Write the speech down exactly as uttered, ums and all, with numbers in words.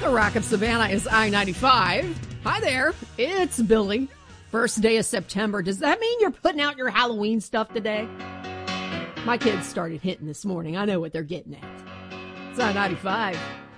The Rock of Savannah is I ninety-five. Hi there, it's Billy. First day of September. Does that mean you're putting out your Halloween stuff today? My kids started hitting this morning. I know what they're getting at. It's I ninety-five.